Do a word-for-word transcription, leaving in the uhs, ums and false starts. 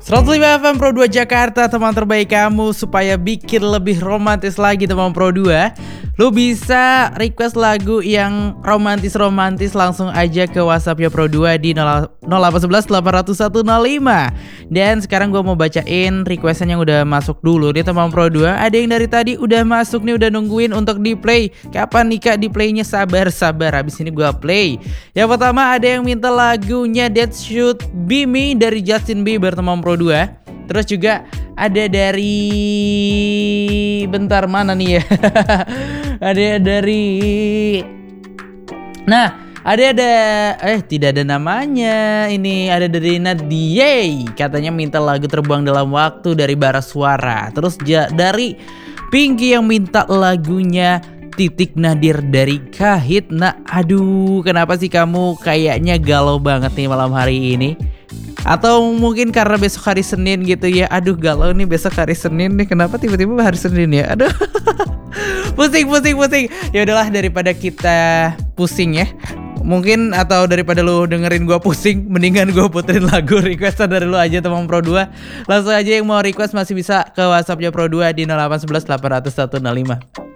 seratus lima F M Pro dua Jakarta, teman terbaik kamu. Supaya bikin lebih romantis lagi teman Pro dua, lu bisa request lagu yang romantis-romantis langsung aja ke WhatsAppnya Pro dua di nol delapan satu satu delapan nol satu nol lima. Dan sekarang gue mau bacain requestan yang udah masuk dulu nih teman Pro dua. Ada yang dari tadi udah masuk nih, udah nungguin untuk di play. Kapan nih kak di playnya? Sabar-sabar, habis ini gue play. Yang pertama ada yang minta lagunya That Should Be Me dari Justin Bieber teman Pro dua. Terus juga ada dari, bentar mana nih ya? Ada dari, nah ada ada eh tidak ada namanya. Ini ada dari Nadia, katanya minta lagu Terbuang Dalam Waktu dari Bara Suara. Terus ja, dari Pinky yang minta lagunya Titik Nadir dari Kahit. Nah aduh, kenapa sih kamu kayaknya galau banget nih malam hari ini? Atau mungkin karena besok hari Senin gitu ya. Aduh galau nih besok hari Senin nih. Kenapa tiba-tiba hari Senin ya? Aduh. Pusing pusing pusing. Ya udahlah, daripada kita pusing ya, mungkin atau daripada lu dengerin gua pusing, mendingan gua puterin lagu requestan dari lu aja teman Pro dua. Langsung aja yang mau request masih bisa ke WhatsAppnya Pro dua di nol delapan satu satu delapan nol satu nol lima.